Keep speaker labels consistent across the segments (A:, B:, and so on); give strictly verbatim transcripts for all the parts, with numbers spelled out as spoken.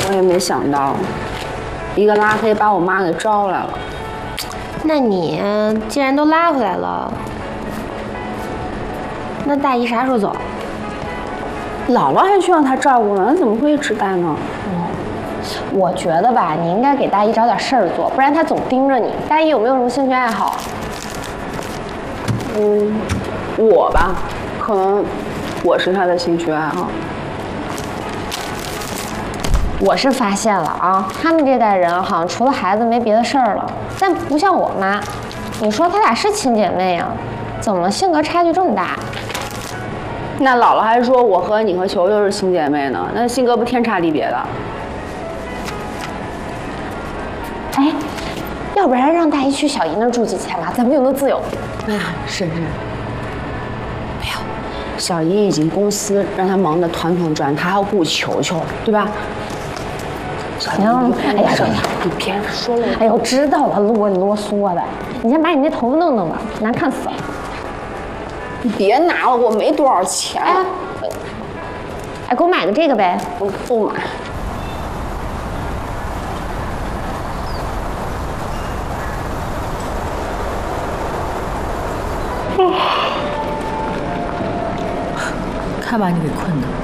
A: 我也没想到，一个拉黑把我妈给招来了。
B: 那你既然都拉回来了，那大姨啥时候走？
A: 姥姥还需要她照顾呢，那怎么会一直待呢？
B: 嗯，我觉得吧，你应该给大姨找点事儿做，不然她总盯着你。大姨有没有什么兴趣爱好？
A: 嗯，我吧，可能我是她的兴趣爱好。
B: 我是发现了啊，他们这代人好像除了孩子没别的事儿了，但不像我妈。你说她俩是亲姐妹啊，怎么性格差距这么大？
A: 那姥姥还说我和你和球球是亲姐妹呢，那性格不天差地别的。
B: 哎，要不然让大姨去小姨那儿住几天吧，咱们又能自由。
A: 啊，是是。哎呦，小姨已经公司让她忙得团团转，她还要顾球球，对吧？
B: 行，哎呀，
A: 你别说了。
B: 哎呦，知道了，啰里啰嗦的。你先把你那头发弄弄吧，难看死了。
A: 你别拿了，我没多少钱。哎，
B: 哎，给我买个这个呗。
A: 我不买。
C: 看把你给困的。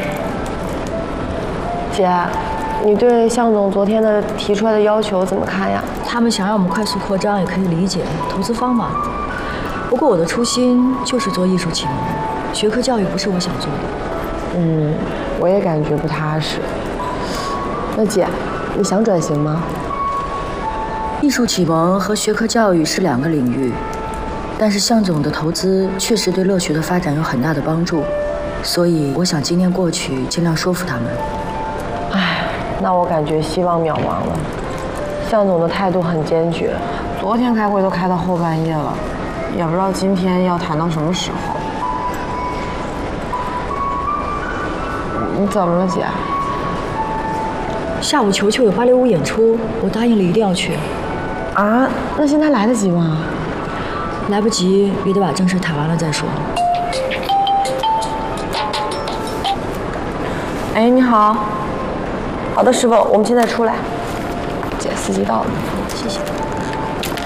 D: 姐，你对向总昨天的提出来的要求怎么看呀？
C: 他们想让我们快速扩张，也可以理解，投资方嘛。不过我的初心就是做艺术启蒙，学科教育不是我想做的。
D: 嗯，我也感觉不踏实。那姐，你想转型吗？
C: 艺术启蒙和学科教育是两个领域，但是向总的投资确实对乐学的发展有很大的帮助，所以我想今年过去尽量说服他们。
D: 唉，那我感觉希望渺茫了。向总的态度很坚决，昨天开会都开到后半夜了，也不知道今天要谈到什么时候。你怎么了，姐？
C: 下午球球有芭蕾舞演出，我答应了一定要去。
D: 啊，那现在来得及吗？
C: 来不及，也得把正事谈完了再说。
D: 哎，你好。好的，师傅，我们现在出来。姐，司机到了。
C: 谢谢。